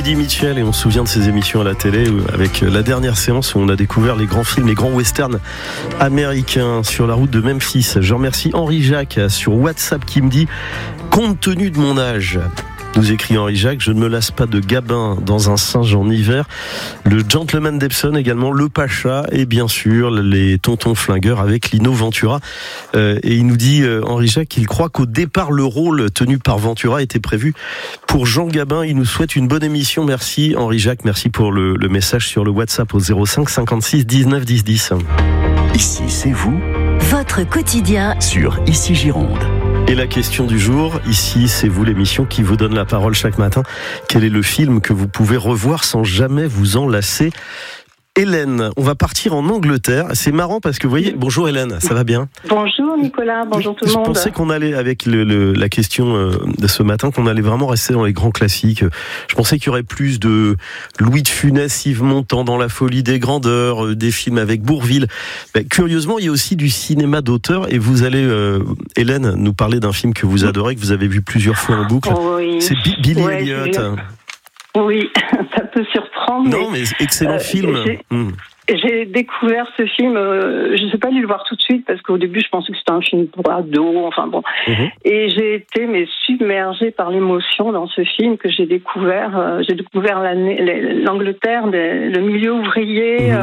Eddie Mitchell, et on se souvient de ses émissions à la télé avec la dernière séance où on a découvert les grands films, les grands westerns américains sur la route de Memphis. Je remercie Henri Jacques sur WhatsApp qui me dit « Compte tenu de mon âge », nous écrit Henri Jacques, je ne me lasse pas de Gabin dans un singe en hiver. Le Gentleman d'Epsom également, le Pacha et bien sûr les Tontons Flingueurs avec Lino Ventura. Et il nous dit, Henri Jacques, qu'il croit qu'au départ le rôle tenu par Ventura était prévu pour Jean Gabin. Il nous souhaite une bonne émission. Merci Henri Jacques, merci pour le message sur le WhatsApp au 05 56 19 10 10. Ici c'est vous, votre quotidien sur Ici Gironde. Et la question du jour, ici c'est vous, l'émission qui vous donne la parole chaque matin. Quel est le film que vous pouvez revoir sans jamais vous en lasser ? Hélène, on va partir en Angleterre. C'est marrant parce que vous voyez, bonjour Hélène, ça va bien ? Bonjour Nicolas, bonjour tout le monde. Je pensais qu'on allait, avec la question de ce matin, qu'on allait vraiment rester dans les grands classiques. Je pensais qu'il y aurait plus de Louis de Funès, Yves Montand dans La folie des grandeurs, des films avec Bourvil. Mais curieusement, il y a aussi du cinéma d'auteur et vous allez, Hélène, nous parler d'un film que vous adorez, que vous avez vu plusieurs fois en boucle. Oh oui. C'est Billy Elliot. Oui, ça peut surprendre. Non, mais excellent film. J'ai découvert ce film, je ne sais pas dû le voir tout de suite parce qu'au début je pensais que c'était un film pour ados, enfin bon. Et j'ai été submergée par l'émotion dans ce film que j'ai découvert. J'ai découvert l'Angleterre, le milieu ouvrier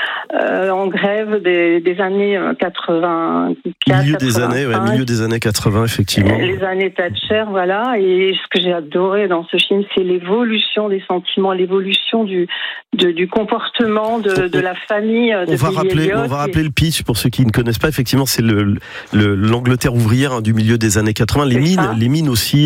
en grève des années 84, milieu des années 80 effectivement. Les années Thatcher, voilà. Et ce que j'ai adoré dans ce film, c'est l'évolution des sentiments, l'évolution du comportement de la famille de Billy Elliot. On va rappeler le pitch pour ceux qui ne connaissent pas. Effectivement, c'est l'Angleterre ouvrière du milieu des années 80. Les mines aussi,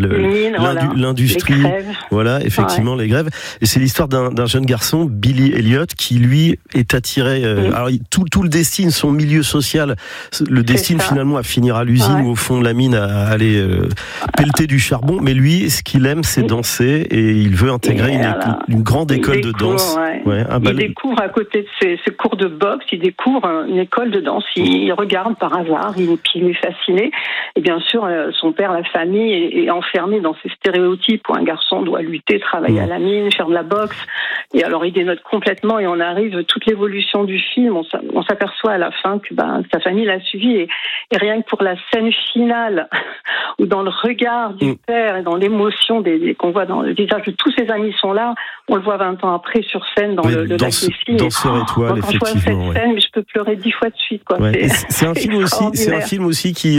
l'industrie. Voilà, effectivement, les grèves. Et c'est l'histoire d'un jeune garçon, Billy Elliot, qui lui est attiré. Alors tout le destine, son milieu social, le destine finalement à finir à l'usine ou au fond de la mine à aller pelleter du charbon. Mais lui, ce qu'il aime, c'est danser et il veut intégrer une grande école de danse. Il découvre à côté de ses cours de boxe, il découvre une école de danse. Il regarde par hasard, il est fasciné. Et bien sûr, son père, la famille, est enfermé dans ces stéréotypes où un garçon doit lutter, travailler à la mine, faire de la boxe. Et alors, il dénote complètement et on arrive toute l'évolution du film. On s'aperçoit à la fin que sa famille l'a suivi et rien que pour la scène finale où dans le regard du père et dans l'émotion qu'on voit dans le visage de tous ses amis sont là, on le voit 20 ans après sur scène dans le lac des Cygnes. Danseur étoile, quand je vois cette scène, mais je peux pleurer 10 fois de suite. Quoi. C'est un film aussi qui,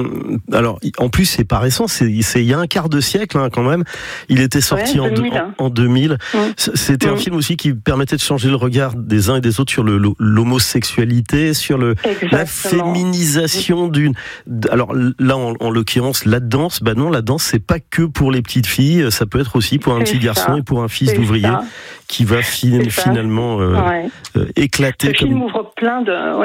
alors en plus c'est pas récent, il y a un quart de siècle quand même. Il était sorti en 2000. C'était un film aussi qui permettait de changer le regard des uns et des autres sur l'homosexualité, sur la féminisation alors là en l'occurrence la danse. Non, la danse c'est pas que pour les petites filles, ça peut être aussi pour un petit garçon et pour un fils d'ouvrier qui va finalement éclater. Le film ouvre plein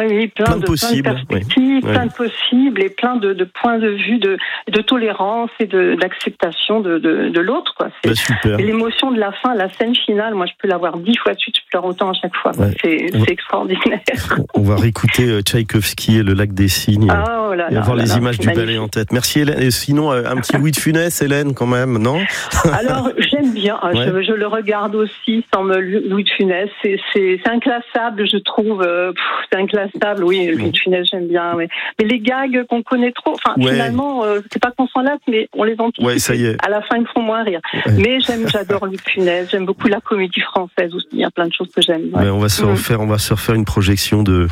de perspectives, plein de possibles et plein de points de vue de tolérance et d'acceptation de l'autre. Quoi. Super. Et l'émotion de la fin, la scène finale, moi je peux la voir 10 fois de suite, je pleure autant à chaque fois. C'est extraordinaire. On va réécouter Tchaïkovski et le lac des Cygnes et avoir les images du ballet en tête. Merci Hélène. Et sinon, un petit Louis de Funès, Hélène, quand même, non ? Alors, j'aime bien. Je le regarde aussi sans Louis de Funès. C'est inclassable, je trouve. C'est inclassable, oui. Louis de Funès, j'aime bien. Mais les gags qu'on connaît trop, finalement, c'est pas qu'on s'en lasse, mais on les anticipe. Ça y est. À la fin, ils me font moins rire. Mais j'adore Louis de Funès. J'aime beaucoup la comédie française aussi. Il y a plein de choses que j'aime. On va se refaire une projection du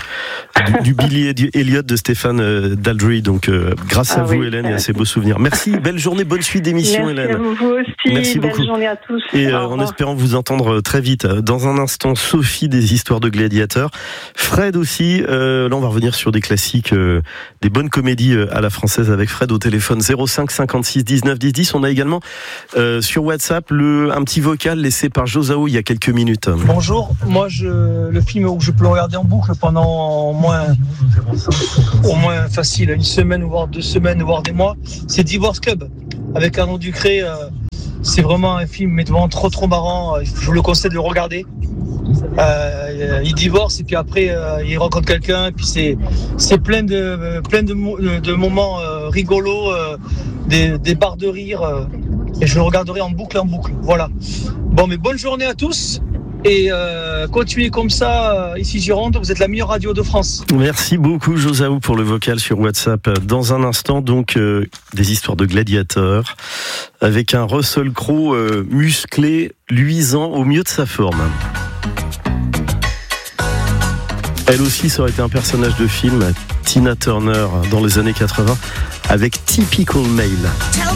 Billy Elliot de Stéphane Daldry. Donc, grâce à vous, Hélène, et à ces beaux souvenirs. Merci. Belle journée, bonne suite d'émission, Hélène. Merci à vous aussi. Merci belle beaucoup. Journée à tous. Et en espérant vous entendre très vite. Dans un instant, Sophie des histoires de gladiateurs. Fred aussi. Là, on va revenir sur des classiques, des bonnes comédies à la française avec Fred au téléphone 05 56 19 10 10. On a également sur WhatsApp un petit vocal laissé par Josao il y a quelques minutes. Bonjour. Moi, le film où je peux le regarder en boucle pendant au moins facile une semaine, voire 2 semaines, voire des mois, c'est Divorce Club avec Arnaud Ducré. C'est vraiment un film, mais vraiment trop marrant. Je vous le conseille de le regarder. Il divorce et puis après il rencontre quelqu'un. Et puis c'est plein de moments rigolos, des barres de rire. et je le regarderai en boucle. Voilà. Bon, mais bonne journée à tous. Et continuez comme ça, ici Gironde, vous êtes la meilleure radio de France. Merci beaucoup Josaou pour le vocal sur WhatsApp. Dans un instant, donc, des histoires de gladiateurs, avec un Russell Crowe musclé, luisant au mieux de sa forme. Elle aussi, ça aurait été un personnage de film, Tina Turner, dans les années 80, avec Typical Male.